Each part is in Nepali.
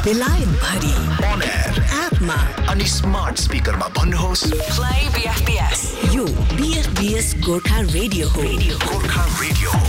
बेलायत भरि on air एपमा अनि स्मार्ट स्पिकरमा भन्नुहोस् Play BFBS यो BFBS गोर्खा रेडियो हो गोर्खा रेडियो हो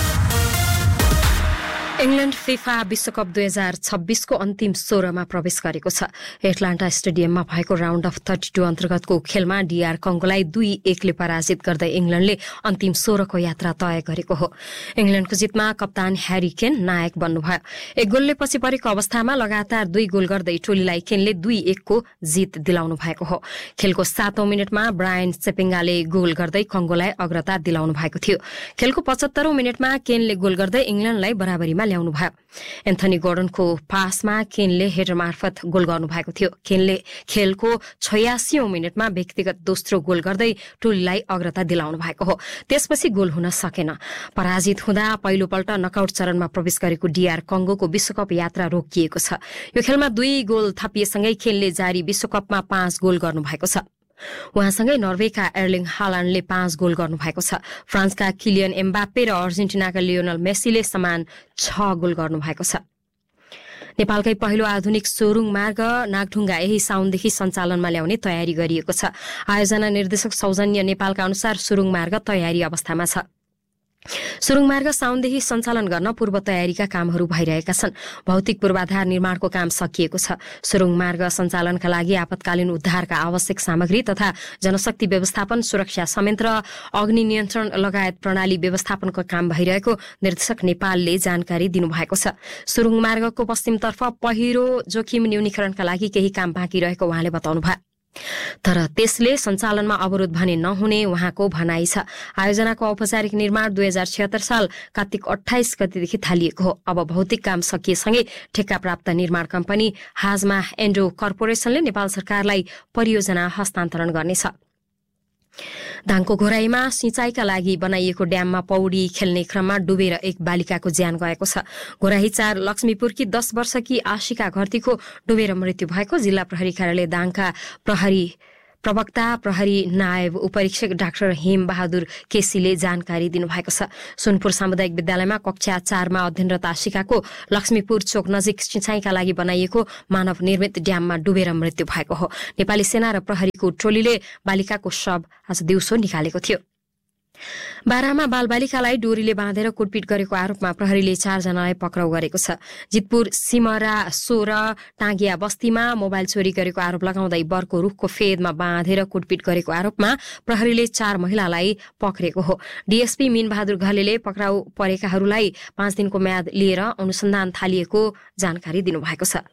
इंग्ल्यान्ड फिफा विश्वकप 2026 को अन्तिम 16 मा प्रवेश गरेको छ। एटलान्टा स्टेडियममा भएको राउन्ड अफ 32 अन्तर्गतको खेलमा डीआर कंगोलाई 2-1 ले पराजित गर्दै इंग्ल्यान्डले अन्तिम 16 को यात्रा तय गरेको हो। इंग्ल्यान्डको जितमा कप्तान ह्यारी केन नायक बन्नुभयो। एक गोलले पछि परेको अवस्थामा लगातार 2 गोल गर्दै टोलीलाई केनले 2-1 को जित दिलाउनु भएको हो। खेलको 7औं मिनेटमा ब्रायन चेपिङ्गाले गोल गर्दै कंगोलाई अग्रता दिलाउनु भएको थियो। खेलको 75औं मिनेटमा केनले गोल गर्दै इंग्ल्यान्डलाई बराबरीमा ल्याउनु भयो। एन्थनी गोर्डनको पासमा केनले हेडर मार्फत गोल गर्नु भएको थियो। केनले खेलको 86औं मिनेटमा व्यक्तिगत दोस्रो गोल गर्दै टोलीलाई अग्रता दिलाउनु भएको हो। त्यसपछि गोल हुन सकेन। पराजित हुँदा पहिलोपल्ट नकआउट चरणमा प्रवेश गरेको डीआर कंगोको विश्वकप यात्रा रोकिएको छ। यो खेलमा 2 गोल थपिएसँगै केनले जारी विश्वकपमा 5 गोल गर्नु भएको छ। उहाँसँगै नर्वेका एर्लिङ हालान्डले 5 गोल गर्नुभएको छ। फ्रान्सका किलियन एम्बाप्पे र अर्जेन्टिनाका लियोनल मेसीले समान 6 गोल गर्नुभएको छ। नेपालकै पहिलो आधुनिक सोरुङ मार्ग नागढुङ्गा यही साउनदेखि सञ्चालनमा ल्याउने तयारी गरिएको छ। आयोजना निर्देशक सौजन्य नेपालका अनुसार सुरुङ मार्ग तयारी अवस्थामा छ। सुरुङ मार्ग साउनदेखि सञ्चालन गर्न पूर्व तयारीका कामहरू भइरहेका छन्। भौतिक पूर्वाधार निर्माणको काम सकिएको छ। सुरुङ मार्ग सञ्चालनका लागि आपतकालीन उद्धारका आवश्यक सामग्री तथा जनशक्ति व्यवस्थापन, सुरक्षा संयन्त्र, अग्नि नियन्त्रण लगायत प्रणाली व्यवस्थापनको काम भइरहेको निर्देशक नेपालले जानकारी दिनुभएको छ। सुरुङ मार्गको पश्चिमतर्फ पहिरो जोखिम न्यूनीकरणका लागि केही काम बाँकी रहेको उहाँले बताउनुभयो। तर त्यसले सञ्चालनमा अवरोध भने नहुने उहाँको भनाइ छ। आयोजनाको औपचारिक निर्माण 2076 साल कार्तिक 28 गतेदेखि थालिएको हो। अब भौतिक काम सकिएसँगै ठेक्का प्राप्त निर्माण कम्पनी हाजमा एन्डो कर्पोरेसनले नेपाल सरकारलाई परियोजना हस्तान्तरण गर्नेछ। धाङको घोराईमा सिंचाईका लागि बनाइएको ड्याममा पौडी खेल्ने क्रममा डुबेर एक बालिकाको ज्यान गएको छ। घोराही 4 लक्ष्मीपुरकी 10 वर्षकी आशिका घरतीको डुबेर मृत्यु भएको जिल्ला प्रहरी कार्यालय दाङका प्रहरी प्रवक्ता प्रहरी नायब उपरीक्षक डाक्टर हेम बहादुर केसीले जानकारी दिनुभएको छ। सुनपुर सामुदायिक विद्यालयमा कक्षा 4 मा अध्ययनरत आशिकाको लक्ष्मीपुर चोक नजिक सिंचाईका लागि बनाइएको मानव निर्मित ड्याममा डुबेर मृत्यु भएको हो। नेपाली सेना र प्रहरीको टोलीले बालिकाको शव आज दिउँसो निकालेको थियो। बारामा बालबालिकालाई डोरीले बाँधेर कुटपिट गरेको आरोपमा प्रहरीले 4 जनालाई पक्राउ गरेको छ। जितपुर सिमरा 16 टाँगिया बस्तीमा मोबाइल चोरी गरेको आरोप लगाउँदै बरको रुखको फेदमा बाँधेर कुटपिट गरेको आरोपमा प्रहरीले 4 महिलालाई पक्रेको हो। डीएसपी मीनबहादुर घलेले पक्राउ परेकाहरूलाई 5 दिनको म्याद लिएर अनुसन्धान थालिएको जानकारी दिनुभएको छ।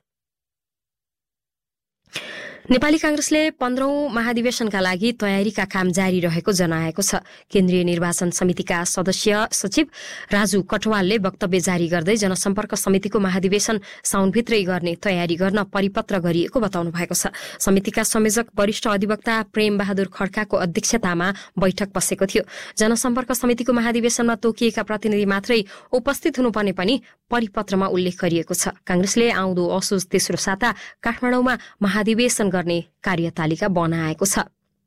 नेपाली कांग्रेसले 15औं महाधिवेशनका लागि तयारीका काम जारी रहेको जनाएको छ। केन्द्रीय निर्वाचन समितिका सदस्य सचिव राजु कटवालले वक्तव्य जारी गर्दै जनसम्पर्क समितिको महाधिवेशन साउनभित्रै गर्ने तयारी गर्न परिपत्र गरिएको बताउनु भएको छ। समितिका संयोजक वरिष्ठ अधिवक्ता प्रेम बहादुर खड्काको अध्यक्षतामा बैठक बसेको थियो। जनसम्पर्क समितिको महाधिवेशनमा तोकिएका प्रतिनिधि मात्रै उपस्थित हुनुपर्ने पनि परिपत्रमा उल्लेख गरिएको छ। कांग्रेसले आउँदो असोज तेस्रो साता काठमाडौँमा महाधिवेशन गर्ने कार्यतालिका बनाएको छ।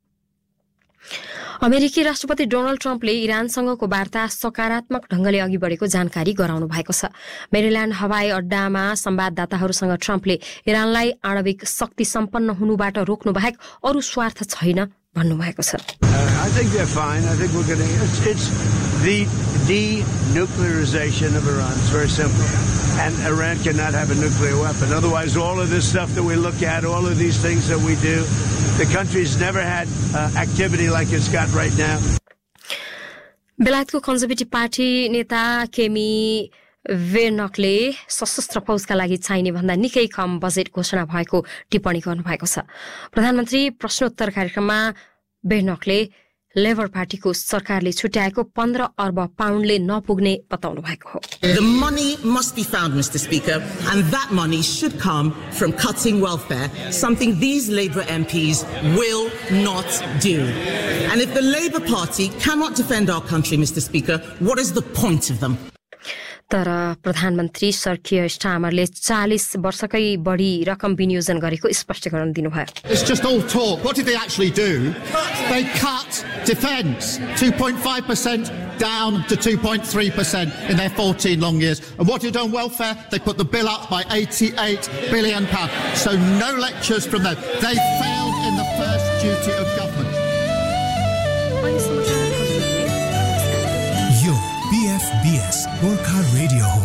अमेरिकी राष्ट्रपति डोनाल्ड ट्रम्पले इरानसँगको वार्ता सकारात्मक ढंगले अघि बढेको जानकारी गराउनु भएको छ। मेरील्याण्ड हवाई अड्डामा संवाददाताहरूसँग ट्रम्पले इरानलाई आणविक शक्ति सम्पन्न हुनुबाट रोक्नु बाहेक अरू स्वार्थ छैन भन्नुभएको छ। I think they're fine. I think we're going to... It's the denuclearization of Iran. It's very simple. And Iran cannot have a nuclear weapon. Otherwise, all of this stuff that we look at, all of these things that we do, the country's never had activity like it's got right now. बेलायतको कन्जर्भेटिभ पार्टी नेता केमी वेर्नकले सशस्त्र फौजका लागि चाहिने भन्दा निकै कम बजेट घोषणा भएको टिप्पणी गर्नुभएको छ। प्रधानमन्त्री प्रश्नोत्तर कार्यक्रममा वेर्नकले लेबर पार्टीको सरकारले छुट्याएको 15 अर्ब पाउन्डले नपुग्ने बताउनु भएको हो। The money must be found, Mr. Speaker, and that money should come from cutting welfare, something these Labour MPs will not do. And if the Labour Party cannot defend our country, Mr. Speaker, what is the point of them? तर प्रधानमन्त्री सर कियर स्टामरले 40 वर्षकै बढी रकम विनियोजन गरेको स्पष्टीकरण दिनुभयो. It's just all talk. What did they actually do? They cut defence 2.5% down to 2.3% in their 14 long years. And what did on welfare? They put the bill up by £88 billion. So no lectures from them. They failed in the first duty of government. यो BFBS गोर्खा रेडियो हो.